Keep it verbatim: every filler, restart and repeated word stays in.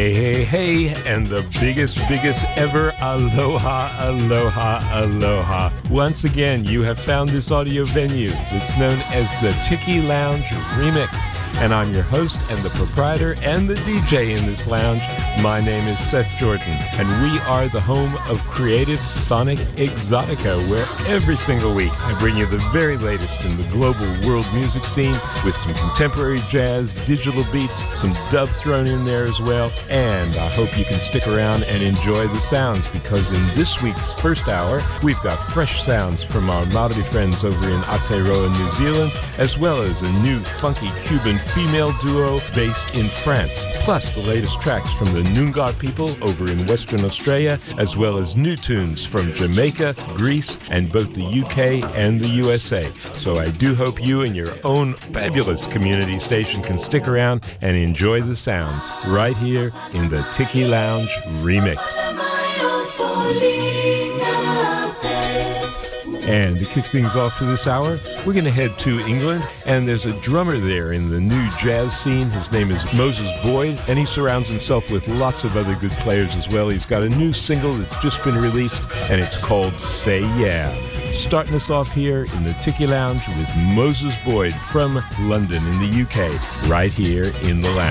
Hey, hey, hey, and the biggest, biggest ever aloha, aloha, aloha. Once again, you have found this audio venue that's known as the Tiki Lounge Remix. And I'm your host and the proprietor and the D J in this lounge. My name is Seth Jordan, and we are the home of Creative Sonic Exotica, where every single week I bring you the very latest in the global world music scene with some contemporary jazz, digital beats, some dub thrown in there as well. And I hope you can stick around and enjoy the sounds, because in this week's first hour, we've got fresh sounds from our Maori friends over in Aotearoa, New Zealand, as well as a new funky Cuban female duo based in France, plus the latest tracks from the Noongar people over in Western Australia, as well as new tunes from Jamaica, Greece, and both the U K and the U S A. So I do hope you and your own fabulous community station can stick around and enjoy the sounds right here in the Tiki Lounge Remix. And to kick things off for this hour, we're going to head to England, and there's a drummer there in the new jazz scene. His name is Moses Boyd, and he surrounds himself with lots of other good players as well. He's got a new single that's just been released, and it's called Say Yeah. Starting us off here in the Tiki Lounge with Moses Boyd from London in the U K, right here in the lounge.